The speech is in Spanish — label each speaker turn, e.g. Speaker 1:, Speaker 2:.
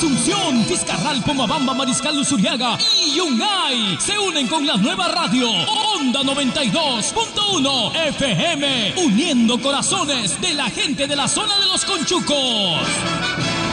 Speaker 1: Asunción, Fiscarral, Pomabamba, Mariscal Luzuriaga y Yungay se unen con la nueva radio Onda 92.1 FM, uniendo corazones de la gente de la zona de los Conchucos.